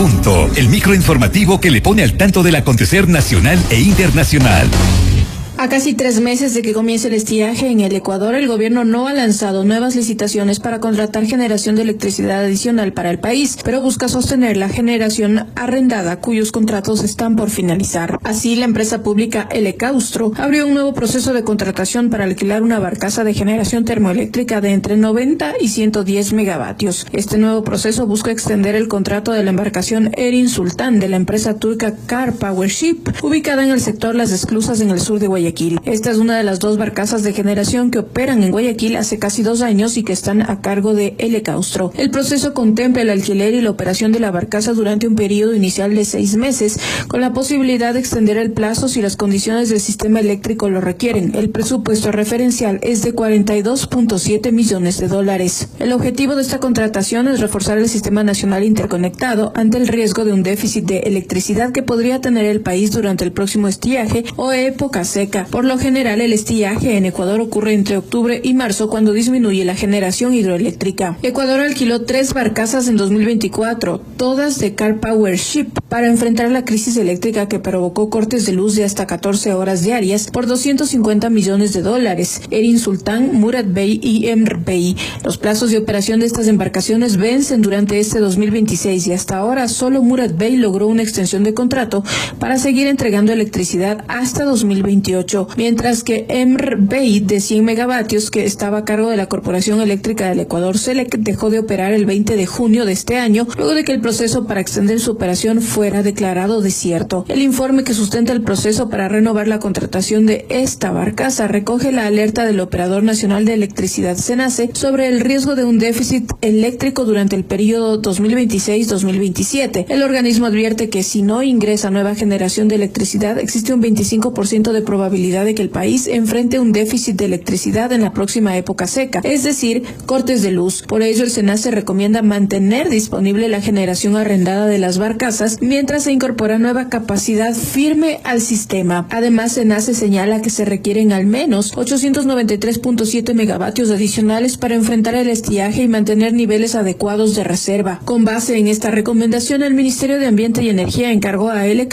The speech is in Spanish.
punto, el microinformativo que le pone al tanto del acontecer nacional e internacional. A casi 3 meses de que comience el estiaje en el Ecuador, el gobierno no ha lanzado nuevas licitaciones para contratar generación de electricidad adicional para el país, pero busca sostener la generación arrendada cuyos contratos están por finalizar. Así, la empresa pública Elecaustro abrió un nuevo proceso de contratación para alquilar una barcaza de generación termoeléctrica de entre 90 y 110 megavatios. Este nuevo proceso busca extender el contrato de la embarcación Erin Sultan de la empresa turca Car Power Ship, ubicada en el sector Las Esclusas en el sur de Guayaquil. Esta es una de las 2 barcazas de generación que operan en Guayaquil hace casi 2 años y que están a cargo de Elecaustro. El proceso contempla el alquiler y la operación de la barcaza durante un periodo inicial de 6 meses, con la posibilidad de extender el plazo si las condiciones del sistema eléctrico lo requieren. El presupuesto referencial es de $42.7 millones. El objetivo de esta contratación es reforzar el sistema nacional interconectado ante el riesgo de un déficit de electricidad que podría tener el país durante el próximo estiaje o época seca. Por lo general, el estiaje en Ecuador ocurre entre octubre y marzo, cuando disminuye la generación hidroeléctrica. Ecuador alquiló 3 barcazas en 2024, todas de Car Power Ship, para enfrentar la crisis eléctrica que provocó cortes de luz de hasta 14 horas diarias por $250 millones. Erin Sultan, Murad Bey y Emr Bey. Los plazos de operación de estas embarcaciones vencen durante este 2026 y hasta ahora solo Murad Bey logró una extensión de contrato para seguir entregando electricidad hasta 2028. Mientras que Emr Bey, de 100 megavatios, que estaba a cargo de la Corporación Eléctrica del Ecuador, CELEC, dejó de operar el 20 de junio de este año, luego de que el proceso para extender su operación fuera declarado desierto. El informe que sustenta el proceso para renovar la contratación de esta barcaza recoge la alerta del Operador Nacional de Electricidad, SENACE, sobre el riesgo de un déficit eléctrico durante el periodo 2026-2027. El organismo advierte que si no ingresa nueva generación de electricidad, existe un 25% de probabilidad de que el país enfrente un déficit de electricidad en la próxima época seca, es decir, cortes de luz. Por ello, el SENACE recomienda mantener disponible la generación arrendada de las barcazas mientras se incorpora nueva capacidad firme al sistema. Además, SENACE señala que se requieren al menos 893.7 megavatios adicionales para enfrentar el estiaje y mantener niveles adecuados de reserva. Con base en esta recomendación, el Ministerio de Ambiente y Energía encargó a